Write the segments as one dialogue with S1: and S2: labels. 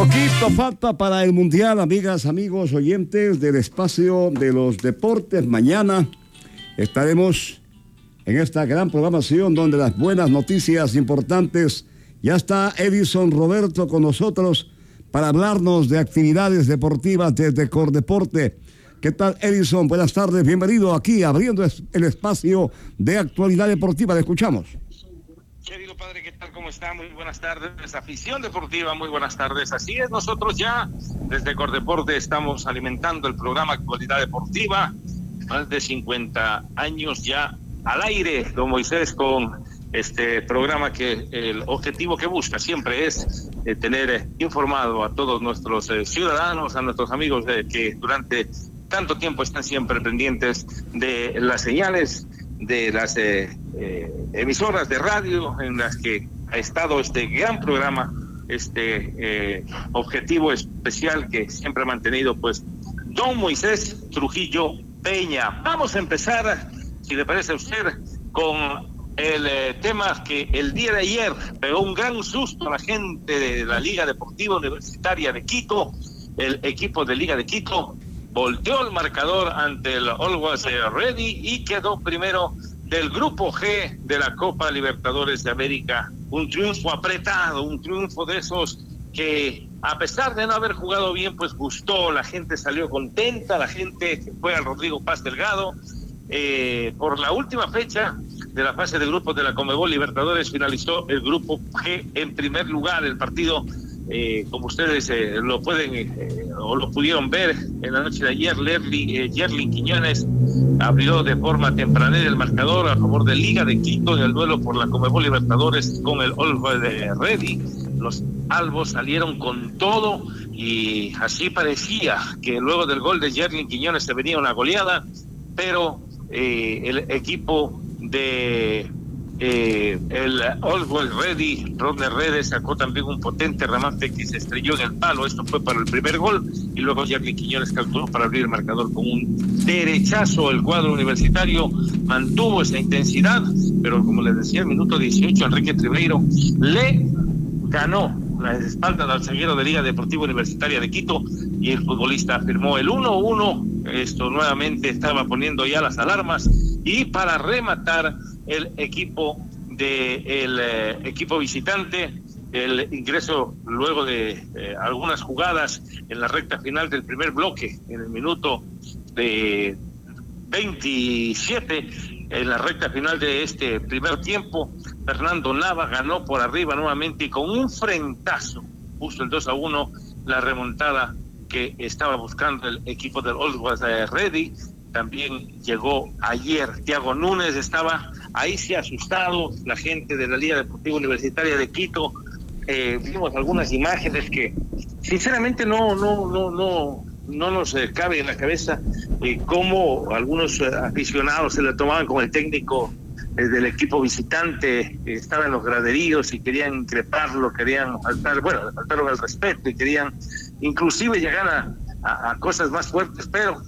S1: Poquito falta para el Mundial, amigas, amigos, oyentes del espacio de los deportes. Mañana estaremos en esta gran programación donde las buenas noticias importantes. Ya está Edison Roberto con nosotros para hablarnos de actividades deportivas desde Cordeporte. ¿Qué tal, Edison? Buenas tardes, bienvenido aquí abriendo el espacio de actualidad deportiva. Le escuchamos.
S2: Querido padre, ¿qué tal? ¿Cómo está? Muy buenas tardes. Afición deportiva, muy buenas tardes. Así es, nosotros ya desde Cordeporte estamos alimentando el programa Actualidad Deportiva. Más de 50 años ya al aire, don Moisés, con este programa que el objetivo que busca siempre es tener informado a todos nuestros ciudadanos, a nuestros amigos que durante tanto tiempo están siempre pendientes de las señales de las emisoras de radio en las que ha estado este gran programa, objetivo especial que siempre ha mantenido pues don Moisés Trujillo Peña. Vamos a empezar, si le parece a usted, con el tema que el día de ayer pegó un gran susto a la gente de la Liga Deportiva Universitaria de Quito. El equipo de Liga de Quito volteó el marcador ante el Always Ready y quedó primero del Grupo G de la Copa Libertadores de América. Un triunfo apretado, un triunfo de esos que a pesar de no haber jugado bien, pues gustó, la gente salió contenta, la gente que fue al Rodrigo Paz Delgado. Por la última fecha de la fase de grupos de la Conmebol Libertadores finalizó el Grupo G en primer lugar. El partido, como ustedes lo pueden o lo pudieron ver en la noche de ayer, Yerlin Quiñones abrió de forma tempranera el marcador a favor de Liga de Quito en el duelo por la Conmebol Libertadores con el Always Ready. Los albos salieron con todo y así parecía que luego del gol de Yerlin Quiñones se venía una goleada, pero el equipo de el Always Ready, Rodner Redes, sacó también un potente remate que se estrelló en el palo. Esto fue para el primer gol y luego Yerlin Quiñones calculó para abrir el marcador con un derechazo. El cuadro universitario mantuvo esa intensidad, pero como les decía, el minuto 18 Enrique Tribeiro le ganó la espalda al zaguero de Liga Deportiva Universitaria de Quito y el futbolista firmó el 1-1. Esto nuevamente estaba poniendo ya las alarmas y para rematar el equipo equipo visitante, el ingreso luego de algunas jugadas en la recta final del primer bloque, en el minuto de 27, en la recta final de este primer tiempo, Fernando Nava ganó por arriba nuevamente y con un frentazo puso el 2-1, la remontada que estaba buscando el equipo del Always Ready. También llegó ayer Thiago Núñez, estaba ahí sí asustado, la gente de la Liga Deportiva Universitaria de Quito. Vimos algunas imágenes que sinceramente no nos cabe en la cabeza cómo algunos aficionados se la tomaban con el técnico del equipo visitante, estaba en los graderíos y querían increparlo, querían faltaron al respeto y querían inclusive llegar a cosas más fuertes, pero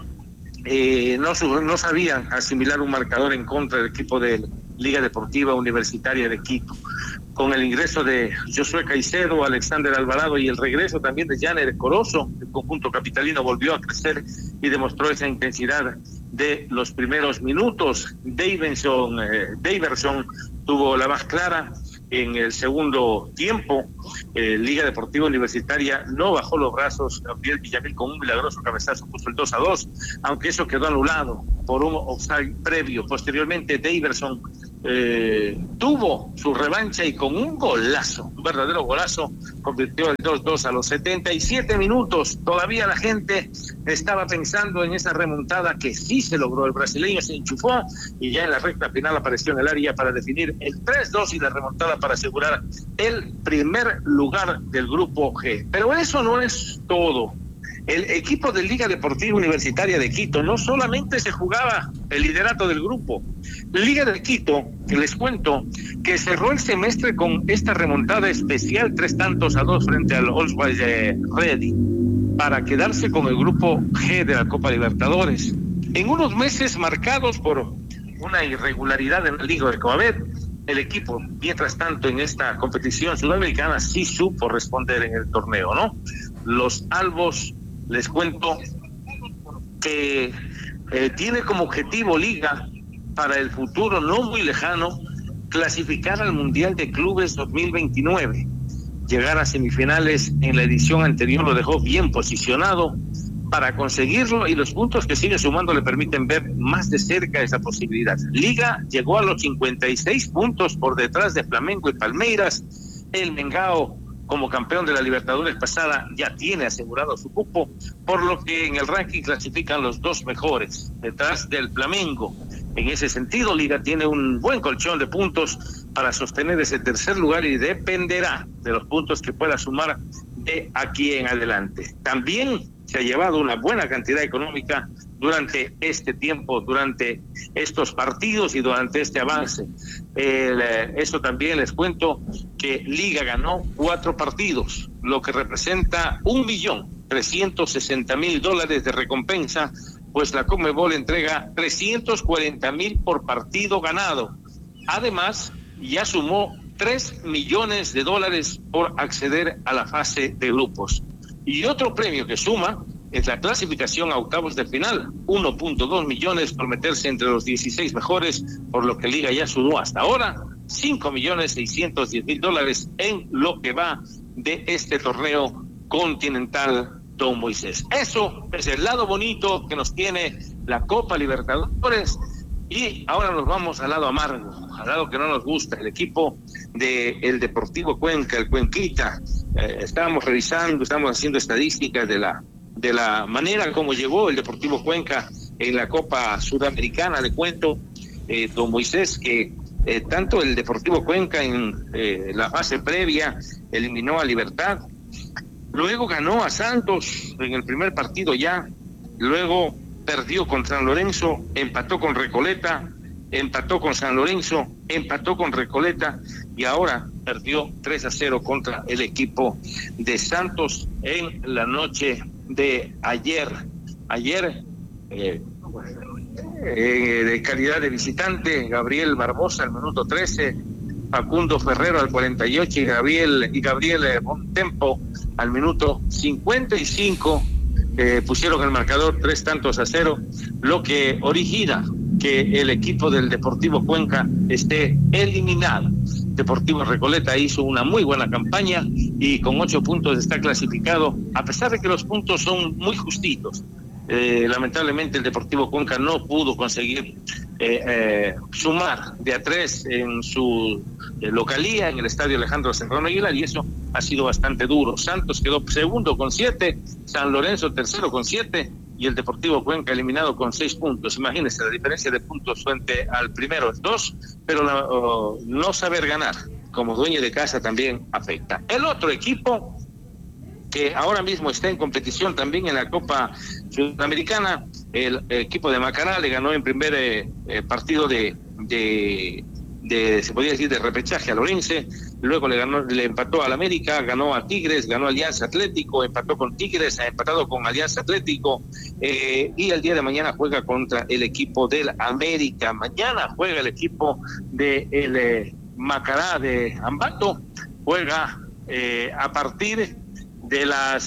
S2: no sabían asimilar un marcador en contra del equipo de Liga Deportiva Universitaria de Quito. Con el ingreso de Josué Caicedo, Alexander Alvarado y el regreso también de Janer Corozo, el conjunto capitalino volvió a crecer y demostró esa intensidad de los primeros minutos. Daverson tuvo la más clara en el segundo tiempo. Liga Deportiva Universitaria no bajó los brazos. Gabriel Villamil con un milagroso cabezazo puso el 2-2, aunque eso quedó anulado por un offside previo. Posteriormente Daverson tuvo su revancha y con un golazo, un verdadero golazo, convirtió el 2-2 a los 77 minutos. Todavía la gente estaba pensando en esa remontada que sí se logró. El brasileño se enchufó y ya en la recta final apareció en el área para definir el 3-2 y la remontada para asegurar el primer lugar del Grupo G. Pero eso no es todo. El equipo de Liga Deportiva Universitaria de Quito no solamente se jugaba el liderato del grupo. Liga de Quito, les cuento, que cerró el semestre con esta remontada especial 3-2 frente al Always Ready para quedarse con el Grupo G de la Copa Libertadores. En unos meses marcados por una irregularidad en la Liga de Coabet, el equipo, mientras tanto, en esta competición sudamericana sí supo responder en el torneo, ¿no? Los albos, les cuento que tiene como objetivo Liga para el futuro no muy lejano clasificar al Mundial de Clubes 2029. Llegar a semifinales en la edición anterior lo dejó bien posicionado para conseguirlo, y los puntos que sigue sumando le permiten ver más de cerca esa posibilidad. Liga llegó a los 56 puntos por detrás de Flamengo y Palmeiras. El Mengao, como campeón de la Libertadores pasada, ya tiene asegurado su cupo, por lo que en el ranking clasifican los dos mejores, detrás del Flamengo. En ese sentido, Liga tiene un buen colchón de puntos para sostener ese tercer lugar y dependerá de los puntos que pueda sumar de aquí en adelante. También se ha llevado una buena cantidad económica durante este tiempo, durante estos partidos y durante este avance. Eso también les cuento que Liga ganó 4 partidos, lo que representa $1.360.000 de recompensa, pues la Conmebol entrega $340.000 por partido ganado. Además, ya sumó $3 millones por acceder a la fase de grupos. Y otro premio que suma es la clasificación a octavos de final, 1.2 millones por meterse entre los 16 mejores, por lo que Liga ya sumó hasta ahora $5.610.000 en lo que va de este torneo continental, don Moisés. Eso es el lado bonito que nos tiene la Copa Libertadores. Y ahora nos vamos al lado amargo, al lado que no nos gusta, el equipo del Deportivo Cuenca, el Cuenquita. Estábamos haciendo estadísticas de la manera como llegó el Deportivo Cuenca en la Copa Sudamericana. Le cuento, don Moisés, que tanto el Deportivo Cuenca en la fase previa eliminó a Libertad, luego ganó a Santos en el primer partido ya, luego perdió con San Lorenzo, empató con Recoleta, empató con San Lorenzo, empató con Recoleta y ahora perdió 3-0 contra el equipo de Santos en la noche de ayer. De calidad de visitante, Gabriel Barbosa al minuto 13, Facundo Ferrero al 48 y Gabriel Bontempo al minuto 55. Pusieron el marcador 3-0, lo que origina que el equipo del Deportivo Cuenca esté eliminado. Deportivo Recoleta hizo una muy buena campaña y con 8 puntos está clasificado, a pesar de que los puntos son muy justitos. Lamentablemente el Deportivo Cuenca no pudo conseguir sumar de a 3 en su localía, en el estadio Alejandro Serrano Aguilar, y eso ha sido bastante duro. Santos quedó segundo con 7, San Lorenzo tercero con 7 y el Deportivo Cuenca eliminado con 6 puntos. Imagínense, la diferencia de puntos frente al primero es 2, pero no saber ganar como dueño de casa también afecta. El otro equipo que ahora mismo está en competición también en la Copa Sudamericana, el equipo de Macará le ganó en primer partido de se podría decir de repechaje a Lorense, luego le empató al América, ganó a Tigres, ganó a Alianza Atlético, empató con Tigres, ha empatado con Alianza Atlético, y el día de mañana juega contra el equipo del América. Mañana juega el equipo del Macará de Ambato, juega a partir de las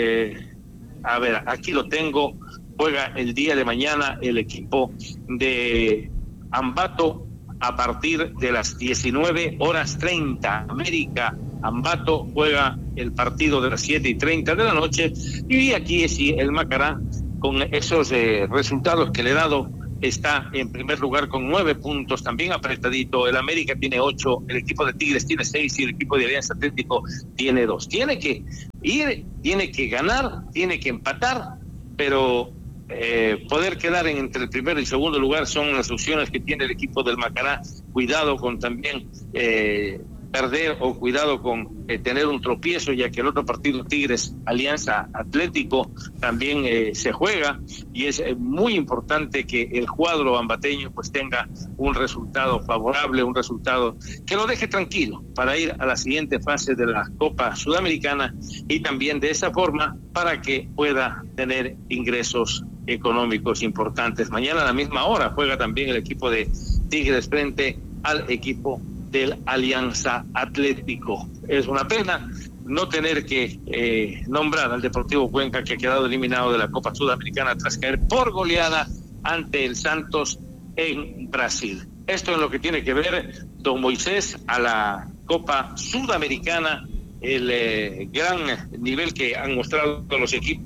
S2: aquí lo tengo, juega el día de mañana el equipo de Ambato a partir de las 19:30. América Ambato juega el partido de las 7:30 de la noche, y aquí sí el Macará, con esos resultados que le he dado, está en primer lugar con 9 puntos, también apretadito. El América tiene 8, el equipo de Tigres tiene 6 y el equipo de Alianza Atlético tiene 2. Tiene que ir, tiene que ganar, tiene que empatar, pero poder quedar entre el primero y segundo lugar son las opciones que tiene el equipo del Macará. Cuidado con también perder, o cuidado con tener un tropiezo, ya que el otro partido, Tigres Alianza Atlético, también se juega, y es muy importante que el cuadro ambateño pues tenga un resultado favorable, un resultado que lo deje tranquilo para ir a la siguiente fase de la Copa Sudamericana, y también de esa forma para que pueda tener ingresos económicos importantes. Mañana a la misma hora juega también el equipo de Tigres frente al equipo del Alianza Atlético. Es una pena no tener que nombrar al Deportivo Cuenca, que ha quedado eliminado de la Copa Sudamericana tras caer por goleada ante el Santos en Brasil. Esto es lo que tiene que ver, don Moisés, a la Copa Sudamericana, el gran nivel que han mostrado los equipos,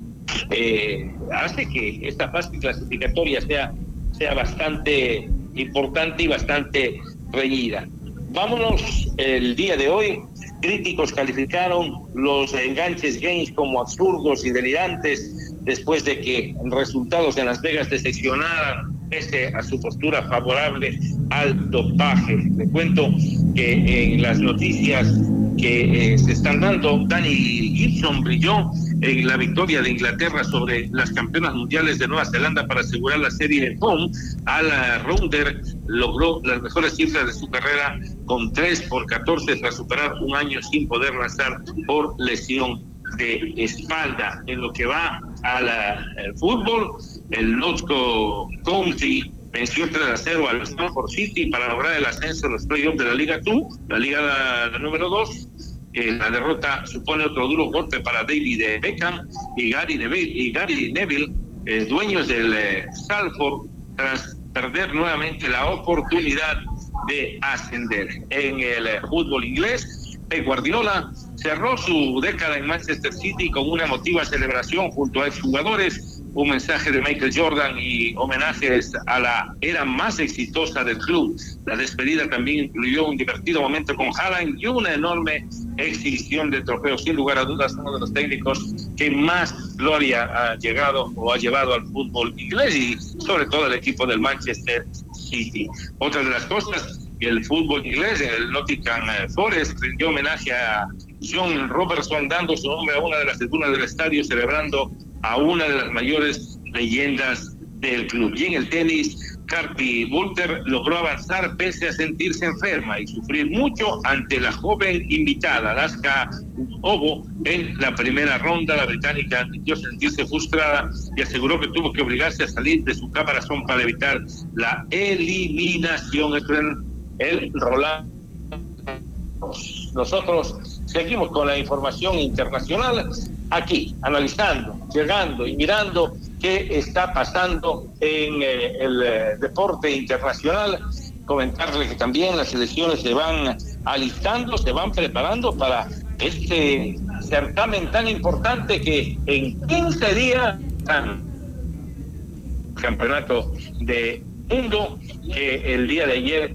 S2: hace que esta fase clasificatoria sea bastante importante y bastante reñida. Vámonos el día de hoy. Críticos calificaron los enganches games como absurdos y delirantes después de que resultados en Las Vegas decepcionaran pese a su postura favorable al dopaje. Le cuento que en las noticias que se están dando, Danny Gibson brilló en la victoria de Inglaterra sobre las campeonas mundiales de Nueva Zelanda para asegurar la serie home. Al Rounder logró las mejores cifras de su carrera con 3-14 tras superar un año sin poder lanzar por lesión de espalda. En lo que va al fútbol, el Notco County venció 3-0 al Stanford City para lograr el ascenso a los playoffs de la Liga 2, la Liga número 2. La derrota supone otro duro golpe para David Beckham y Gary Neville, dueños del Salford, tras perder nuevamente la oportunidad de ascender. En el fútbol inglés, Pep Guardiola cerró su década en Manchester City con una emotiva celebración junto a exjugadores, un mensaje de Michael Jordan y homenajes a la era más exitosa del club. La despedida también incluyó un divertido momento con Haaland y una enorme exhibición de trofeos. Sin lugar a dudas, uno de los técnicos que más gloria ha llegado o ha llevado al fútbol inglés y sobre todo al equipo del Manchester City. Otra de las cosas, el fútbol inglés, el Nottingham Forest rindió homenaje a John Robertson, dando su nombre a una de las tribunas del estadio, celebrando a una de las mayores leyendas del club. Y en el tenis, Carty Bulter logró avanzar pese a sentirse enferma y sufrir mucho ante la joven invitada, Alaska Ovo, en la primera ronda. La británica admitió sentirse frustrada y aseguró que tuvo que obligarse a salir de su caparazón para evitar la eliminación. Esto es el Roland. Nosotros seguimos con la información internacional aquí, analizando, llegando y mirando qué está pasando en el deporte internacional. Comentarle que también las selecciones se van alistando, se van preparando para este certamen tan importante que en 15 días, campeonato de mundo, que el día de ayer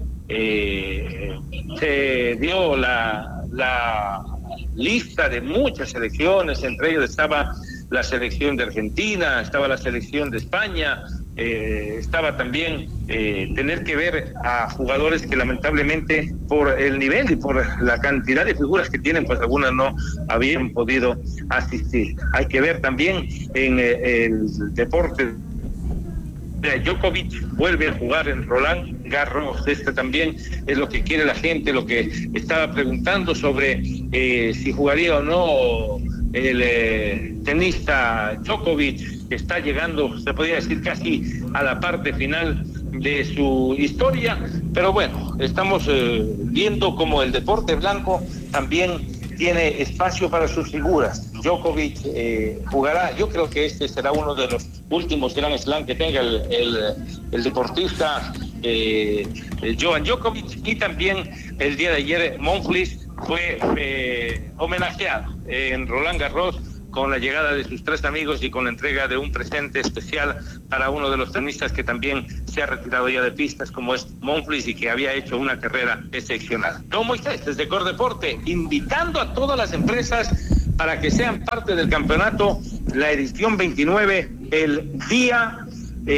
S2: se dio la lista de muchas selecciones. Entre ellos estaba la selección de Argentina, estaba la selección de España, estaba también tener que ver a jugadores que lamentablemente por el nivel y por la cantidad de figuras que tienen, pues algunas no habían podido asistir. Hay que ver también en el deporte. Djokovic vuelve a jugar en Roland Garros. Este también es lo que quiere la gente, lo que estaba preguntando sobre si jugaría o no el tenista Djokovic, que está llegando, se podría decir, casi a la parte final de su historia. Pero bueno, estamos viendo como el deporte blanco también tiene espacio para sus figuras. Djokovic jugará, yo creo que este será uno de los últimos Grand Slam que tenga el deportista Jovan Djokovic. Y también el día de ayer Monfils fue homenajeado en Roland Garros con la llegada de sus 3 amigos y con la entrega de un presente especial para uno de los tenistas que también se ha retirado ya de pistas, como es Monfils, y que había hecho una carrera excepcional. Don Moisés, desde Cordeporte, invitando a todas las empresas para que sean parte del campeonato, la edición 29, el día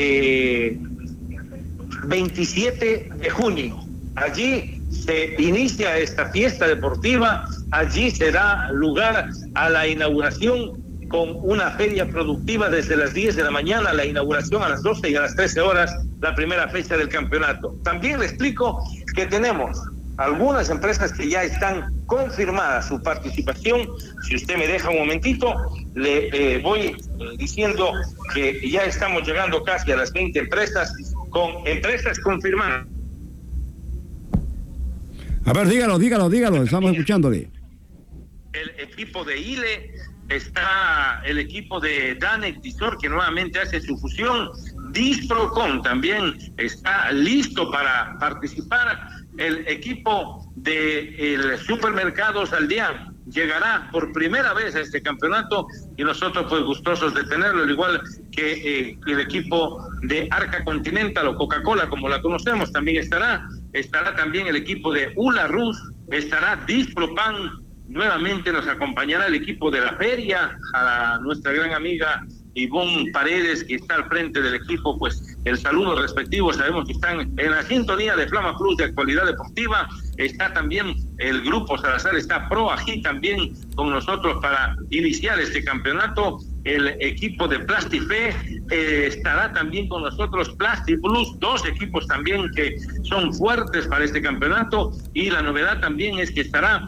S2: 27 de junio. Allí se inicia esta fiesta deportiva, allí se da lugar a la inauguración con una feria productiva desde las 10 de la mañana, la inauguración a las 12 y a las 13 horas, la primera fecha del campeonato. También le explico que tenemos algunas empresas que ya están confirmadas su participación. Si usted me deja un momentito, le voy diciendo que ya estamos llegando casi a las 20 empresas con empresas confirmadas.
S1: A ver, dígalo, estamos escuchándole.
S2: El equipo de Ile, está el equipo de Danek Tisor, que nuevamente hace su fusión. Disprocon también está listo para participar. El equipo de el Supermercados Aldean llegará por primera vez a este campeonato y nosotros pues gustosos de tenerlo, al igual que el equipo de Arca Continental o Coca-Cola como la conocemos también estará también el equipo de Ula Rus, estará Dispropan, nuevamente nos acompañará el equipo de la feria, a nuestra gran amiga Ivonne Paredes, que está al frente del equipo, pues el saludo respectivo, sabemos que están en la sintonía de Flama Plus de Actualidad Deportiva. Está también el grupo Salazar, está Pro Ají también con nosotros para iniciar este campeonato. El equipo de Plastife estará también con nosotros, Plasti Plus, 2 equipos también que son fuertes para este campeonato, y la novedad también es que estará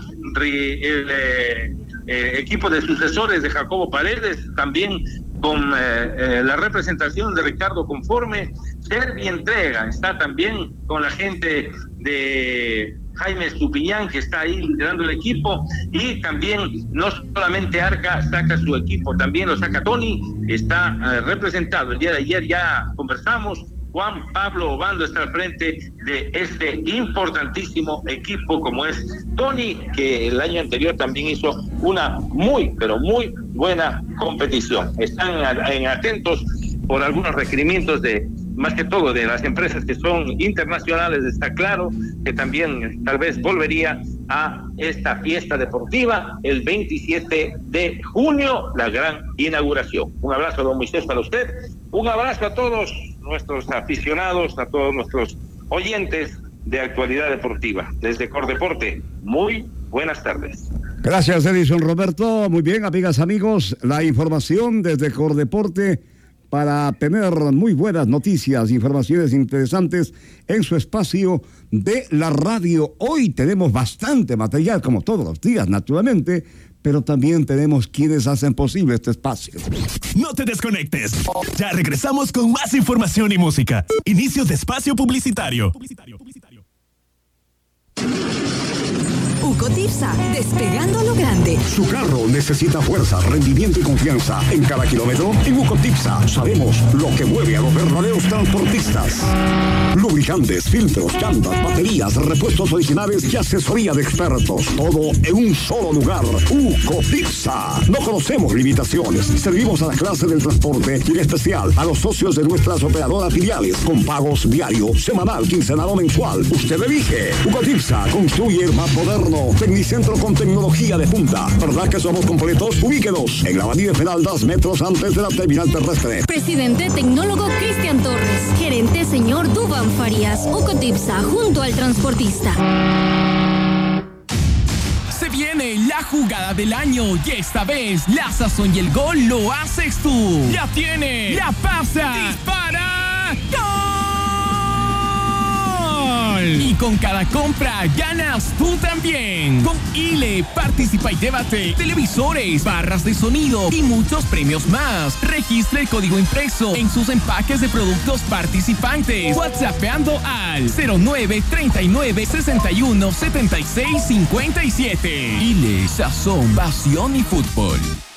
S2: el equipo de sucesores de Jacobo Paredes, también con la representación de Ricardo Conforme. Servi Entrega está también con la gente de Jaime Estupiñán, que está ahí liderando el equipo, y también no solamente Arca saca su equipo, también lo saca Tony, está representado. El día de ayer ya conversamos, Juan Pablo Obando está al frente de este importantísimo equipo como es Tony, que el año anterior también hizo una muy, pero muy buena competición. Están atentos por algunos requerimientos más que todo de las empresas que son internacionales. Está claro que también tal vez volvería a esta fiesta deportiva el 27 de junio, la gran inauguración. Un abrazo, don Moisés, para usted. Un abrazo a todos nuestros aficionados, a todos nuestros oyentes de Actualidad Deportiva. Desde Cordeporte, muy buenas tardes.
S1: Gracias, Edison Roberto. Muy bien, amigas, amigos, la información desde Cordeporte para tener muy buenas noticias, informaciones interesantes en su espacio de la radio. Hoy tenemos bastante material, como todos los días, naturalmente, pero también tenemos quienes hacen posible este espacio.
S3: No te desconectes. Ya regresamos con más información y música. Inicio de espacio publicitario.
S4: Ucotipsa, despegando a lo grande.
S5: Su carro necesita fuerza, rendimiento y confianza. En cada kilómetro, en Ucotipsa sabemos lo que mueve a los verdaderos transportistas. Lubricantes, filtros, llantas, baterías, repuestos originales y asesoría de expertos. Todo en un solo lugar. Ucotipsa. No conocemos limitaciones. Servimos a la clase del transporte y en especial a los socios de nuestras operadoras filiales con pagos diario, semanal, quincenal o mensual. Usted elige. Ucotipsa construye el más moderno Tecnicentro con tecnología de punta. ¿Verdad que somos completos? Ubíquenos en la Avenida Federal, 2 metros antes de la terminal terrestre.
S4: Presidente Tecnólogo Cristian Torres. Gerente señor Duban Farías. Ucotipsa, junto al transportista.
S3: Se viene la jugada del año y esta vez la sazón y el gol lo haces tú. La tiene, la pasa, dispara, ¡gol! Y con cada compra ganas tú también. Con Ile participa y llévate televisores, barras de sonido y muchos premios más. Registra el código impreso en sus empaques de productos participantes. WhatsAppeando al 09 39 61 76 57. Ile, sazón, pasión y fútbol.